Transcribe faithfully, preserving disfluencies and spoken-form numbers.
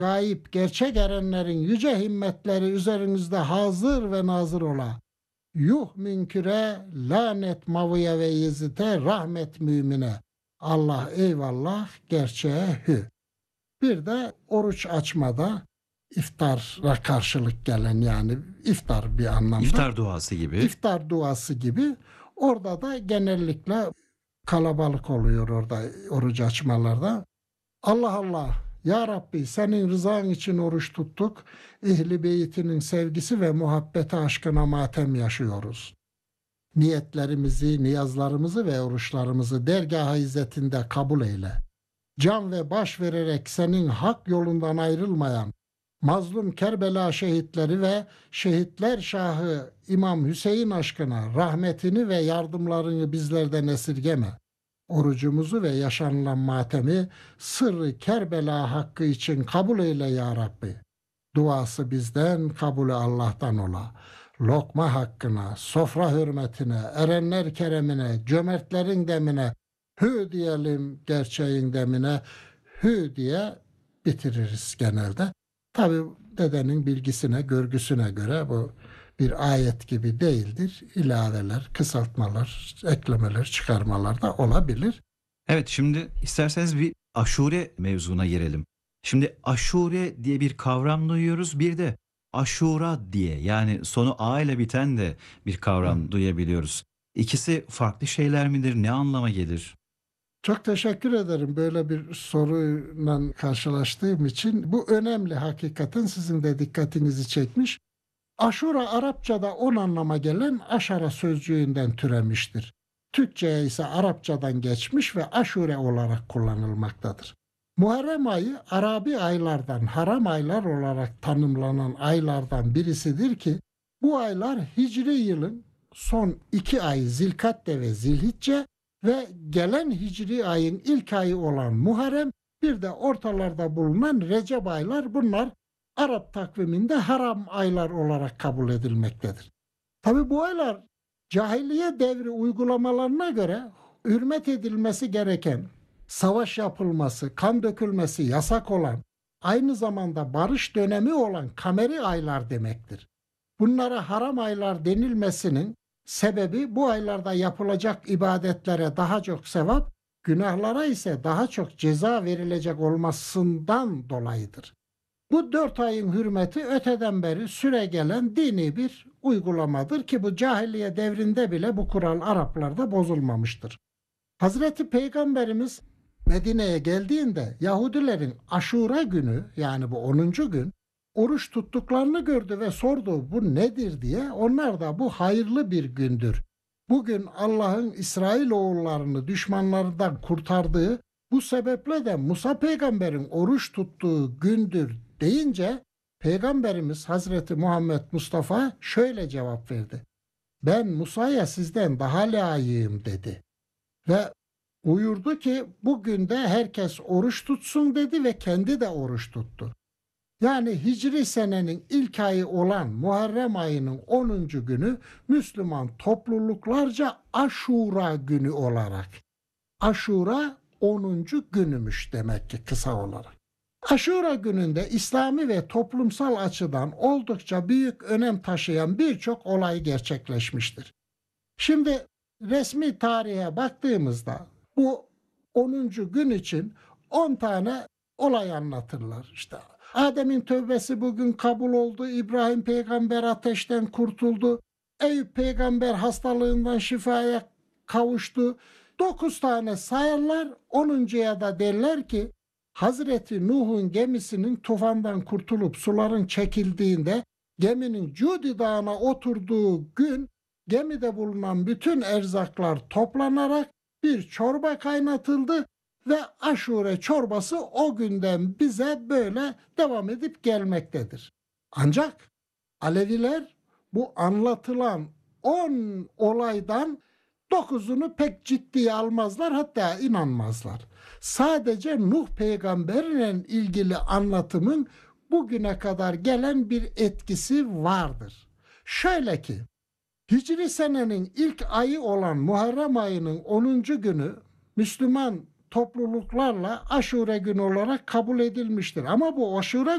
gayip gerçek erenlerin yüce himmetleri üzerinizde hazır ve nazır ola. Yuh münküre, lanet Maviye ve Yezid'e, rahmet mümine. Allah eyvallah, gerçeğe hü. Bir de oruç açmada iftara karşılık gelen, yani iftar bir anlamda. İftar duası gibi. İftar duası gibi. Orada da genellikle kalabalık oluyor orada oruç açmalarda. Allah Allah, ya Rabbi senin rızan için oruç tuttuk. Ehli beytinin sevgisi ve muhabbeti aşkına matem yaşıyoruz. Niyetlerimizi, niyazlarımızı ve oruçlarımızı dergâh-ı izzetinde kabul eyle. Can ve baş vererek senin hak yolundan ayrılmayan mazlum Kerbela şehitleri ve şehitler şahı İmam Hüseyin aşkına rahmetini ve yardımlarını bizlerden esirgeme. Orucumuzu ve yaşanılan matemi sırrı Kerbela hakkı için kabul eyle ya Rabbi. Duası bizden, kabulü Allah'tan ola. Lokma hakkına, sofra hürmetine, erenler keremine, cömertlerin demine, hü diyelim gerçeğin demine, hü diye bitiririz genelde. Tabi dedenin bilgisine, görgüsüne göre bu bir ayet gibi değildir. İlaveler, kısaltmalar, eklemeler, çıkarmalar da olabilir. Evet, şimdi isterseniz bir aşure mevzuna girelim. Şimdi aşure diye bir kavram duyuyoruz. Bir de aşura diye, yani sonu A ile biten de bir kavram Hı. duyabiliyoruz. İkisi farklı şeyler midir? Ne anlama gelir? Çok teşekkür ederim böyle bir soruyla karşılaştığım için. Bu önemli, hakikaten sizin de dikkatinizi çekmiş. Aşura Arapçada on anlama gelen aşara sözcüğünden türemiştir. Türkçe'ye ise Arapçadan geçmiş ve aşure olarak kullanılmaktadır. Muharrem ayı Arabi aylardan, haram aylar olarak tanımlanan aylardan birisidir ki bu aylar Hicri yılın son iki ayı Zilkadde ve Zilhicce ve gelen Hicri ayın ilk ayı olan Muharrem, bir de ortalarda bulunan Recep aylar, bunlar Arap takviminde haram aylar olarak kabul edilmektedir. Tabi bu aylar cahiliye devri uygulamalarına göre hürmet edilmesi gereken, savaş yapılması, kan dökülmesi yasak olan, aynı zamanda barış dönemi olan kameri aylar demektir. Bunlara haram aylar denilmesinin sebebi bu aylarda yapılacak ibadetlere daha çok sevap, günahlara ise daha çok ceza verilecek olmasından dolayıdır. Bu dört ayın hürmeti öteden beri süregelen dini bir uygulamadır ki bu cahiliye devrinde bile bu kural Araplarda bozulmamıştır. Hazreti Peygamberimiz Medine'ye geldiğinde Yahudilerin Aşura günü, yani bu onuncu gün oruç tuttuklarını gördü ve sordu bu nedir diye. Onlar da bu hayırlı bir gündür. Bugün Allah'ın İsrailoğullarını düşmanlarından kurtardığı, bu sebeple de Musa peygamberin oruç tuttuğu gündür deyince Peygamberimiz Hazreti Muhammed Mustafa şöyle cevap verdi. Ben Musa'ya sizden daha layığım dedi. Ve buyurdu ki bugün de herkes oruç tutsun dedi ve kendi de oruç tuttu. Yani Hicri senenin ilk ayı olan Muharrem ayının onuncu günü Müslüman topluluklarca Aşura günü olarak. Aşura onuncu günümüş demek ki kısa olarak. Aşura gününde İslami ve toplumsal açıdan oldukça büyük önem taşıyan birçok olay gerçekleşmiştir. Şimdi resmi tarihe baktığımızda bu onuncu gün için on tane olay anlatırlar. İşte Adem'in tövbesi bugün kabul oldu, İbrahim peygamber ateşten kurtuldu, Eyüp peygamber hastalığından şifaya kavuştu. Dokuz tane sayarlar, onuncuya da derler ki Hazreti Nuh'un gemisinin tufandan kurtulup suların çekildiğinde geminin Cudi Dağı'na oturduğu gün gemide bulunan bütün erzaklar toplanarak bir çorba kaynatıldı ve aşure çorbası o günden bize böyle devam edip gelmektedir. Ancak Aleviler bu anlatılan on olaydan dokuzunu pek ciddiye almazlar, hatta inanmazlar. Sadece Nuh peygamberle ilgili anlatımın bugüne kadar gelen bir etkisi vardır. Şöyle ki, Hicri senenin ilk ayı olan Muharrem ayının onuncu günü Müslüman topluluklarla aşure günü olarak kabul edilmiştir. Ama bu aşure